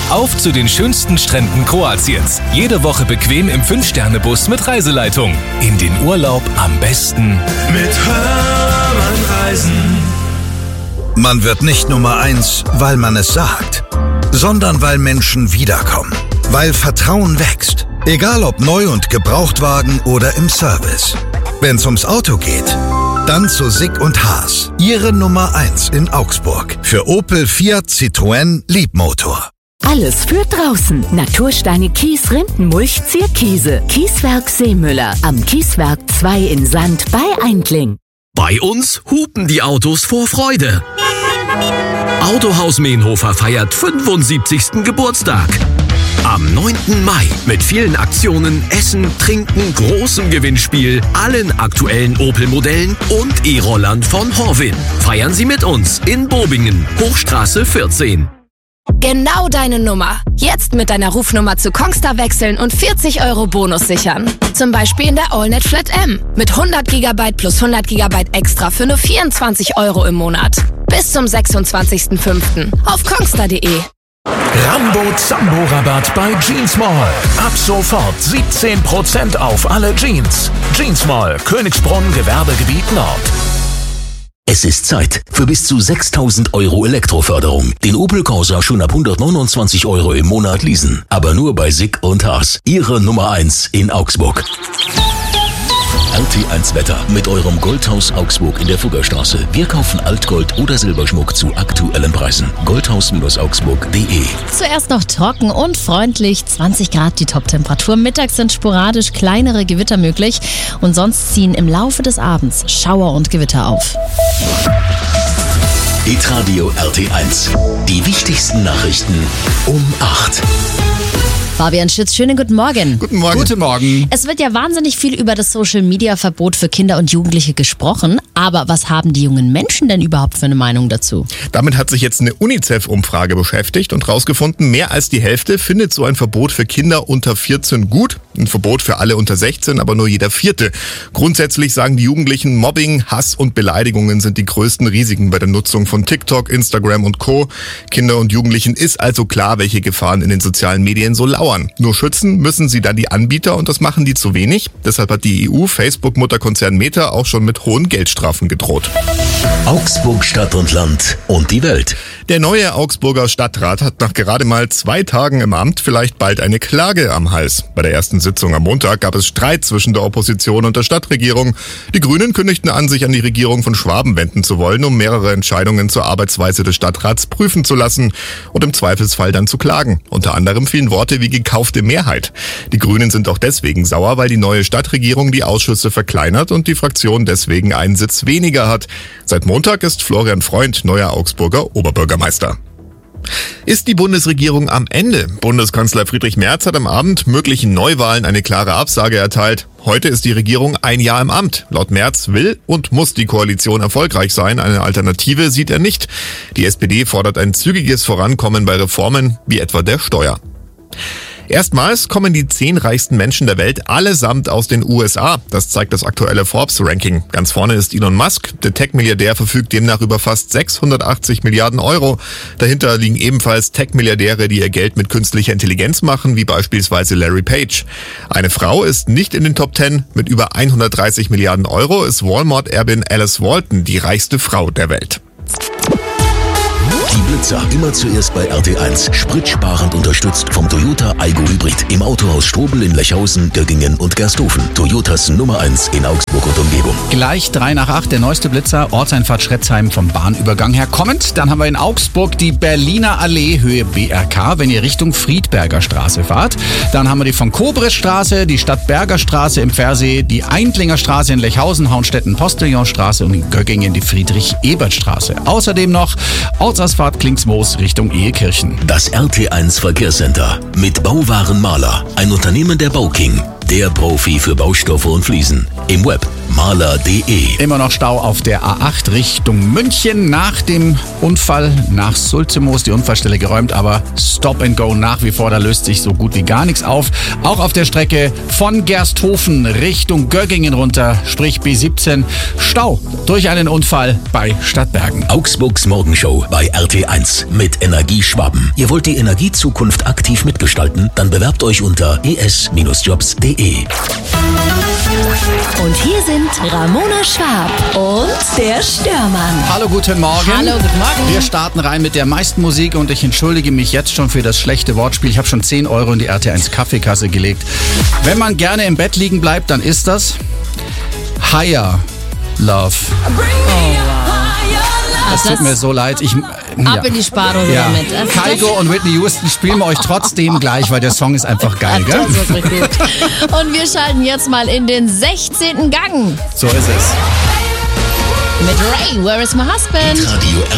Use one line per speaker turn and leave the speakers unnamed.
Auf zu den schönsten Stränden Kroatiens. Jede Woche bequem im 5-Sterne-Bus mit Reiseleitung. In den Urlaub am besten
mit Hörmann Reisen.
Man wird nicht Nummer 1, weil man es sagt, sondern weil Menschen wiederkommen. Weil Vertrauen wächst. Egal ob neu und Gebrauchtwagen oder im Service. Wenn's ums Auto geht, dann zu Sick und Haas. Ihre Nummer 1 in Augsburg. Für Opel, Fiat, Citroën, Leapmotor.
Alles für draußen. Natursteine Kies, Rindenmulch, Zierkiese. Kieswerk Seemüller. Am Kieswerk 2 in Sand bei Eindling.
Bei uns hupen die Autos vor Freude. Autohaus Meenhofer feiert 75. Geburtstag. Am 9. Mai mit vielen Aktionen, Essen, Trinken, großem Gewinnspiel, allen aktuellen Opel-Modellen und E-Rollern von Horwin. Feiern Sie mit uns in Bobingen, Hochstraße 14.
Genau deine Nummer. Jetzt mit deiner Rufnummer zu Kongstar wechseln und 40 € Bonus sichern. Zum Beispiel in der AllNet Flat M. Mit 100 GB plus 100 GB extra für nur 24 € im Monat. Bis zum 26.05. auf kongstar.de.
Rambo Zambo Rabatt bei Jeans Mall. Ab sofort 17% auf alle Jeans. Jeans Mall, Königsbrunn, Gewerbegebiet Nord.
Es ist Zeit für bis zu 6.000 € Elektroförderung. Den Opel Corsa schon ab 129 € im Monat leasen. Aber nur bei Sick und Haas. Ihre Nummer 1 in Augsburg. RT1 Wetter mit eurem Goldhaus Augsburg in der Fuggerstraße. Wir kaufen Altgold oder Silberschmuck zu aktuellen Preisen. Goldhaus-augsburg.de.
Zuerst noch trocken und freundlich. 20 Grad die Toptemperatur. Mittags sind sporadisch kleinere Gewitter möglich. Und sonst ziehen im Laufe des Abends Schauer und Gewitter auf.
Hitradio RT1. Die wichtigsten Nachrichten um 8.
Fabian Schütz, schönen guten Morgen.
Guten Morgen.
Guten Morgen.
Es wird ja wahnsinnig viel über das Social-Media-Verbot für Kinder und Jugendliche gesprochen. Aber was haben die jungen Menschen denn überhaupt für eine Meinung dazu?
Damit hat sich jetzt eine UNICEF-Umfrage beschäftigt und rausgefunden, mehr als die Hälfte findet so ein Verbot für Kinder unter 14 gut. Ein Verbot für alle unter 16, aber nur jeder Vierte. Grundsätzlich sagen die Jugendlichen, Mobbing, Hass und Beleidigungen sind die größten Risiken bei der Nutzung von TikTok, Instagram und Co. Kinder und Jugendlichen ist also klar, welche Gefahren in den sozialen Medien so lauern. Nur schützen müssen sie dann die Anbieter und das machen die zu wenig. Deshalb hat die EU Facebook-Mutterkonzern Meta auch schon mit hohen Geldstrafen gedroht.
Augsburg Stadt und Land und die Welt.
Der neue Augsburger Stadtrat hat nach gerade mal 2 Tagen im Amt vielleicht bald eine Klage am Hals. Bei der ersten Sitzung am Montag gab es Streit zwischen der Opposition und der Stadtregierung. Die Grünen kündigten an, sich an die Regierung von Schwaben wenden zu wollen, um mehrere Entscheidungen zur Arbeitsweise des Stadtrats prüfen zu lassen und im Zweifelsfall dann zu klagen. Unter anderem fielen Worte wie gekaufte Mehrheit. Die Grünen sind auch deswegen sauer, weil die neue Stadtregierung die Ausschüsse verkleinert und die Fraktion deswegen einen Sitz weniger hat. Seit Montag ist Florian Freund neuer Augsburger Oberbürgermeister. Ist die Bundesregierung am Ende? Bundeskanzler Friedrich Merz hat am Abend möglichen Neuwahlen eine klare Absage erteilt. Heute ist die Regierung 1 Jahr im Amt. Laut Merz will und muss die Koalition erfolgreich sein. Eine Alternative sieht er nicht. Die SPD fordert ein zügiges Vorankommen bei Reformen, wie etwa der Steuer. Erstmals kommen die 10 reichsten Menschen der Welt allesamt aus den USA. Das zeigt das aktuelle Forbes-Ranking. Ganz vorne ist Elon Musk. Der Tech-Milliardär verfügt demnach über fast 680 Milliarden Euro. Dahinter liegen ebenfalls Tech-Milliardäre, die ihr Geld mit künstlicher Intelligenz machen, wie beispielsweise Larry Page. Eine Frau ist nicht in den Top 10. Mit über 130 Milliarden Euro ist Walmart-Erbin Alice Walton die reichste Frau der Welt.
Die Blitzer immer zuerst bei RT1. Spritsparend unterstützt vom Toyota Aygo Hybrid. Im Autohaus Strobel in Lechhausen, Göggingen und Gersthofen. Toyotas Nummer 1 in Augsburg und Umgebung.
Gleich 3 nach 8, der neueste Blitzer, Ortseinfahrt Schretzheim vom Bahnübergang her kommend. Dann haben wir in Augsburg die Berliner Allee, Höhe BRK, wenn ihr Richtung Friedberger Straße fahrt. Dann haben wir die von Kobresstraße, die Stadtberger Straße im Pfersee, die Eindlinger Straße in Lechhausen, Hauenstetten, Postillonstraße und in Göggingen die Friedrich-Ebert-Straße. Außerdem noch Ortsausfahrt Klingsmoos Richtung Ehekirchen.
Das RT1 Verkehrscenter mit Bauwarenmaler, ein Unternehmen der Bauking. der Profi für Baustoffe und Fliesen. Im Web maler.de.
Immer noch Stau auf der A8 Richtung München. Nach dem Unfall nach Sulzimo ist die Unfallstelle geräumt, aber Stop and Go nach wie vor, da löst sich so gut wie gar nichts auf. Auch auf der Strecke von Gersthofen Richtung Göggingen runter, sprich B17, Stau durch einen Unfall bei Stadtbergen.
Augsburgs Morgenshow bei RT1 mit Energieschwaben. Ihr wollt die Energiezukunft aktiv mitgestalten? Dann bewerbt euch unter es-jobs.de.
Und hier sind Ramona Schwab und der Störmann.
Hallo, guten Morgen.
Hallo, guten Morgen.
Wir starten rein mit der meisten Musik und ich entschuldige mich jetzt schon für das schlechte Wortspiel. Ich habe schon 10 Euro in die RT1 Kaffeekasse gelegt. Wenn man gerne im Bett liegen bleibt, dann ist das Higher Love. Es tut mir so leid.
Ab in die Sparrunde damit.
Kygo und Whitney Houston spielen wir euch trotzdem gleich, weil der Song ist einfach geil, gell?
Das ist wirklich gut. Und wir schalten jetzt mal in den 16. Gang.
So ist es.
Mit Ray, Where is my husband?
Radio